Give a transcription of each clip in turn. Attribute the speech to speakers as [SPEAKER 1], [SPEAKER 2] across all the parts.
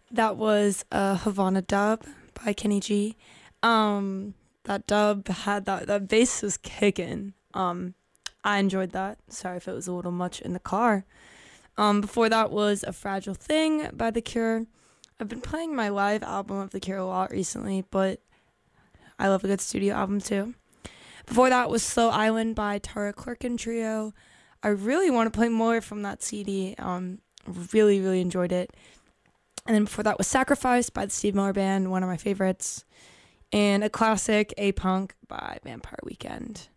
[SPEAKER 1] That was a Havana dub by Kenny G. That dub had that bass was kicking. I enjoyed that. Sorry if it was a little much in the car. Before that was A Fragile Thing by The Cure. I've been playing my live album of The Cure a lot recently, but I love a good studio album too. Before that was Slow Island by Tara Clarkin Trio. I really want to play more from that CD. Really, really enjoyed it. And then before that was Sacrifice by the Steve Miller Band, one of my favorites. And a classic, A-Punk by Vampire Weekend.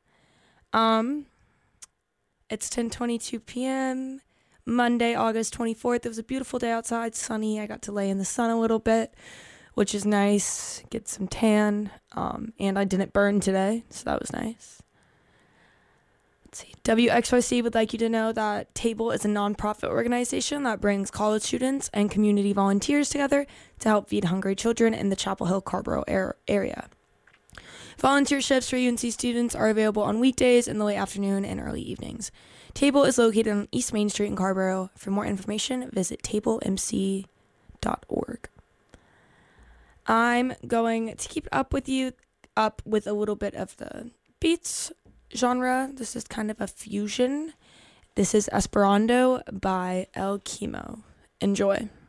[SPEAKER 1] It's 10:22 p.m. Monday, August 24th. It was a beautiful day outside, sunny. I got to lay in the sun a little bit, which is nice. Get some tan. And I didn't burn today, so that was nice. Let's see. WXYC would like you to know that Table is a nonprofit organization that brings college students and community volunteers together to help feed hungry children in the Chapel Hill Carborough area. Volunteer shifts for UNC students are available on weekdays in the late afternoon and early evenings. Table is located on East Main Street in Carborough. For more information, visit tablemc.org. I'm going to keep up with a little bit of the beats genre. This is kind of a fusion. This is Esperando by El Chemo. Enjoy.